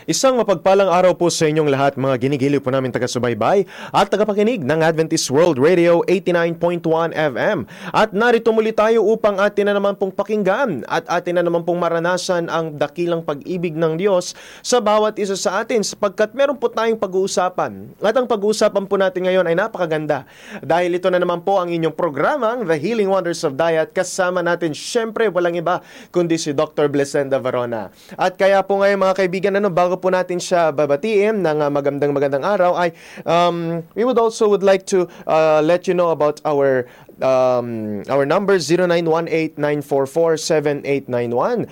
Isang mapagpalang araw po sa inyong lahat, mga ginigiliw po namin taga-subaybay at tagapakinig ng Adventist World Radio 89.1 FM. At narito muli tayo upang atin na naman pong pakinggan at atin na naman pong maranasan ang dakilang pag-ibig ng Diyos sa bawat isa sa atin, sapagkat meron po tayong pag-uusapan. At ang pag-uusapan po natin ngayon ay napakaganda dahil ito na naman po ang inyong programang The Healing Wonders of Diet. Kasama natin syempre walang iba kundi si Dr. Blessenda Varona. At kaya po ngayon mga kaibigan, bago po natin siya babatiin ng magandang araw ay we would like to let you know about our number 0918-944-7891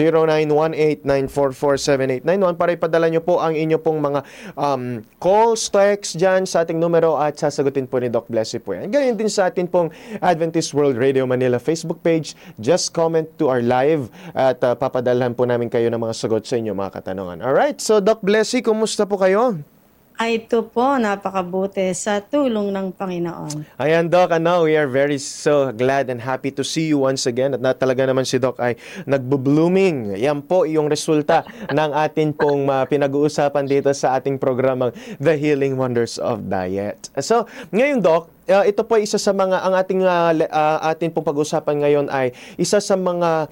0918-944-7891 para ipadala nyo po ang inyo pong mga calls, texts dyan sa ating numero at sasagutin po ni Doc Blessy po yan. Ganyan din sa atin pong Adventist World Radio Manila Facebook page. Just comment to our live at papadalhan po namin kayo ng mga sagot sa inyo mga katanungan. Alright, so Doc Blessy, kumusta po kayo? Ay, ito po, napakabuti sa tulong ng Panginoon. Ayan, Doc, we are very so glad and happy to see you once again. At talaga naman si Doc ay nagbo-blooming. Yan po yung resulta ng atin pong pinag-uusapan dito sa ating programang The Healing Wonders of Diet. So, ngayon, Doc, ito po isa sa mga, ang atin pong pag-usapan ngayon ay isa sa mga,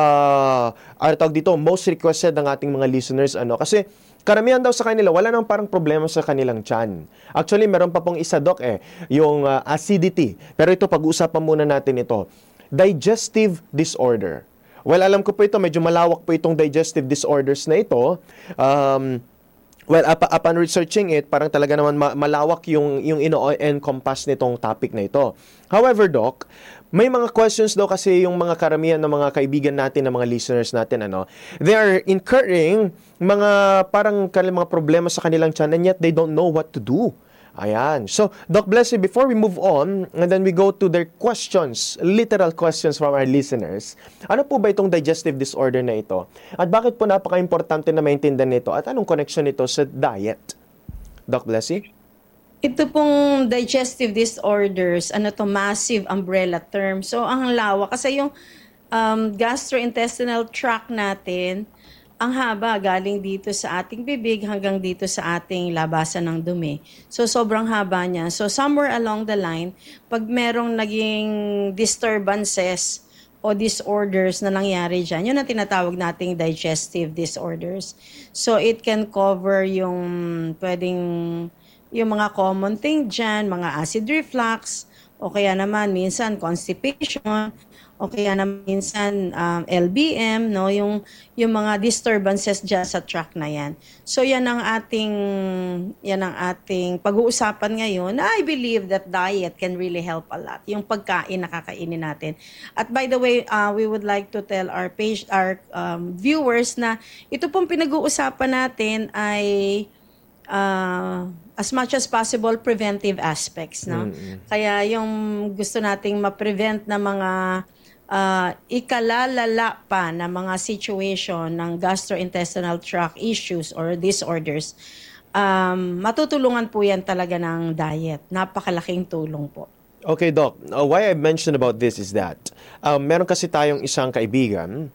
most requested ng ating mga listeners. Kasi, karamihan daw sa kanila, wala nang parang problema sa kanilang tiyan. Actually, meron pa pong isa, Doc, yung acidity. Pero ito, pag-uusapan muna natin ito. Digestive disorder. Well, alam ko po ito, medyo malawak po itong digestive disorders na ito. Well, upon researching it, parang talaga naman malawak yung ino-encompass nitong topic na ito. However, Doc, may mga questions daw kasi yung mga karamihan ng mga kaibigan natin, ng mga listeners natin, they are incurring mga parang mga problema sa kanilang tiyan and yet they don't know what to do. Ayan. So, Doc Blessy, before we move on, and then we go to their questions, literal questions from our listeners, ano po ba itong digestive disorder na ito? At bakit po napaka-importante na maintindihan nito? At anong connection nito sa diet? Doc Blessy? Ito pong digestive disorders, massive umbrella term. So, ang lawa. Kasi yung gastrointestinal tract natin, ang haba galing dito sa ating bibig hanggang dito sa ating labasan ng dumi. So, sobrang haba niya. So, somewhere along the line, pag merong naging disturbances o disorders na nangyari dyan, yun ang tinatawag nating digestive disorders. So, it can cover yung mga common thing dyan, mga acid reflux, o kaya naman minsan constipation, o kaya naman minsan LBM, no, yung mga disturbances dyan sa tract na yan. So yan ang ating pag-uusapan ngayon. I believe that diet can really help a lot. Yung pagkain na kakainin natin. At by the way, we would like to tell our viewers na ito pong pinag-uusapan natin ay as much as possible preventive aspects, no? Kaya yung gusto nating ma-prevent na mga ikalalala pa na mga situation ng gastrointestinal tract issues or disorders, matutulungan po yan talaga ng diet. Napakalaking tulong po. Okay, Doc. Why I mentioned about this is that meron kasi tayong isang kaibigan.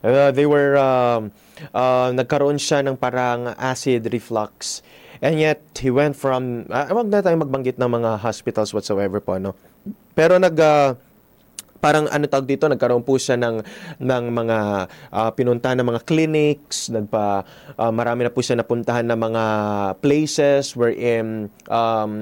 Nagkaroon siya ng parang acid reflux. And yet, he went from, wag na tayong magbanggit ng mga hospitals whatsoever po, no? Pero nagkaroon po siya ng mga pinunta ng mga clinics, marami na po siya napuntahan ng mga places wherein